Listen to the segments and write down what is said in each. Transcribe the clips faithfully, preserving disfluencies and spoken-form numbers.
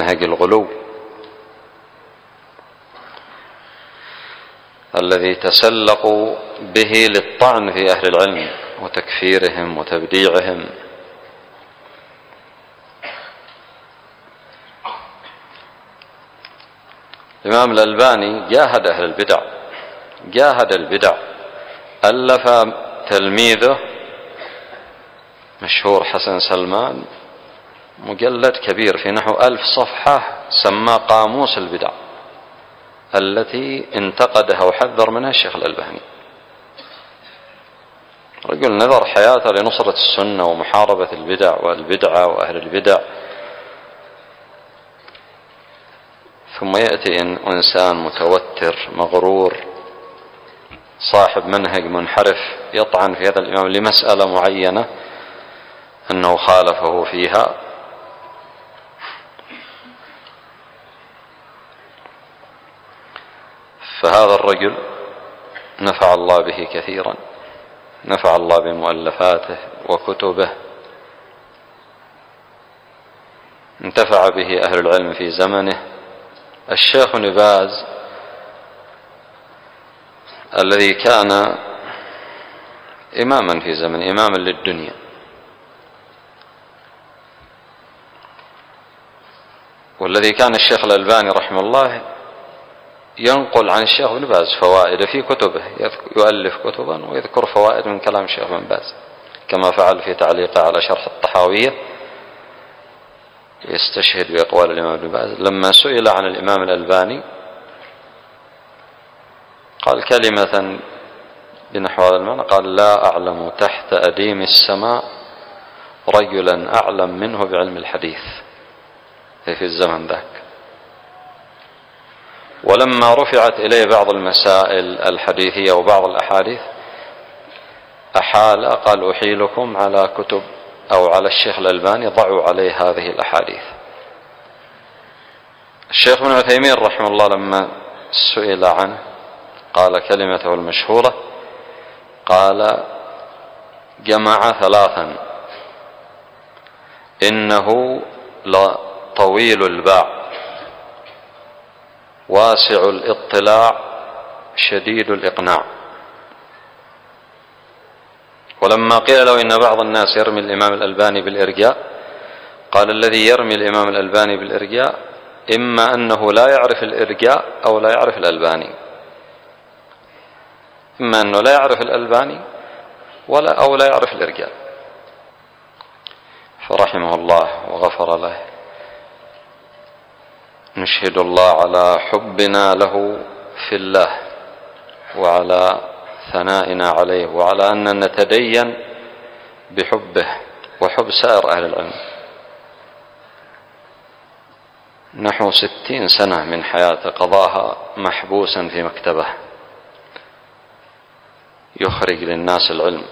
منهج الغلو الذي تسلقوا به للطعن في أهل العلم وتكفيرهم وتبديعهم. الإمام الألباني جاهد أهل البدع، جاهد البدع. ألف تلميذه مشهور حسن سلمان مجلد كبير في نحو ألف صفحة سماه قاموس البدع، التي انتقدها وحذر منها الشيخ الألباني. رجل نذر حياته لنصرة السنة ومحاربة البدع والبدعة وأهل البدع، ثم يأتي إنسان متوتر مغرور صاحب منهج منحرف يطعن في هذا الإمام لمسألة معينة أنه خالفه فيها. فهذا الرجل نفع الله به كثيرا، نفع الله بمؤلفاته وكتبه، انتفع به أهل العلم في زمنه. الشيخ ابن باز الذي كان إماما في زمن، إماما للدنيا، والذي كان الشيخ الألباني رحمه الله ينقل عن الشيخ ابن باز فوائد في كتبه، يؤلف كتبا ويذكر فوائد من كلام الشيخ ابن باز، كما فعل في تعليقه على شرح الطحاوية يستشهد بأقوال الإمام ابن باز. لما سئل عن الإمام الألباني قال كلمة بنحو هذا المعنى، قال: لا أعلم تحت أديم السماء رجلا أعلم منه بعلم الحديث في الزمن ذاك. ولما رفعت إليه بعض المسائل الحديثية وبعض الأحاديث أحال، قال: أحيلكم على كتب أو على الشيخ الألباني ضعوا عليه هذه الأحاديث. الشيخ ابن عثيمين رحمه الله لما سئل عنه قال كلمته المشهورة، قال: جمع ثلاثا: إنه لطويل الباع واسع الاطلاع شديد الإقناع. ولما قيل له إن بعض الناس يرمي الإمام الألباني بالإرجاء، قال: الذي يرمي الإمام الألباني بالإرجاء إما أنه لا يعرف الإرجاء أو لا يعرف الألباني، إما أنه لا يعرف الألباني ولا أو لا يعرف الإرجاء. فرحمه الله وغفر له. نشهد الله على حبنا له في الله وعلى ثنائنا عليه وعلى أن نتدين بحبه وحب سائر أهل العلم. نحو ستين سنة من حياته قضاها محبوسا في مكتبه يخرج للناس العلم،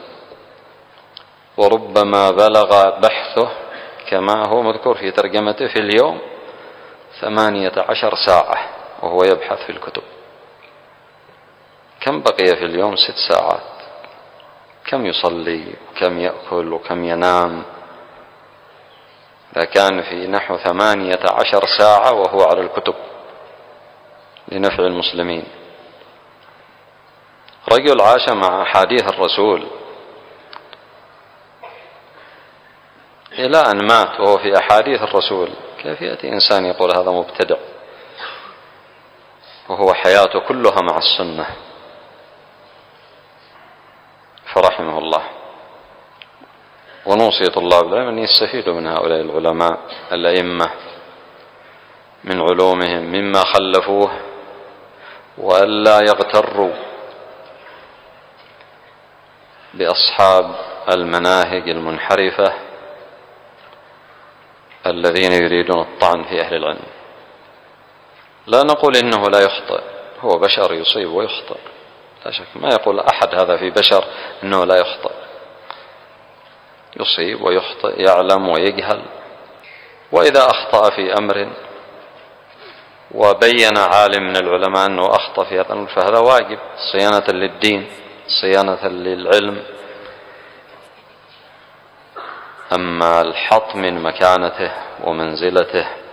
وربما بلغ بحثه كما هو مذكور في ترجمته في اليوم ثمانية عشر ساعة وهو يبحث في الكتب. كم بقي في اليوم؟ ست ساعات. كم يصلي وكم يأكل وكم ينام؟ كان في نحو ثمانية عشر ساعة وهو على الكتب لنفع المسلمين. رجل عاش مع أحاديث الرسول إلى أن مات وهو في أحاديث الرسول. كيف يأتي إنسان يقول هذا مبتدع وهو حياته كلها مع السنة؟ فرحمه الله. ونوصي طلاب العلم أن يستفيدوا من هؤلاء العلماء الأئمة من علومهم مما خلفوه، وألا يغتروا بأصحاب المناهج المنحرفة الذين يريدون الطعن في أهل العلم. لا نقول إنه لا يخطئ، هو بشر يصيب ويخطئ، لا شك. ما يقول أحد هذا في بشر إنه لا يخطئ، يصيب ويخطئ، يعلم ويجهل. وإذا أخطأ في أمر وبين عالم من العلماء أنه أخطأ في هذا الأمر فهذا واجب صيانة للدين، صيانة للعلم. أما الحط من مكانته ومنزلته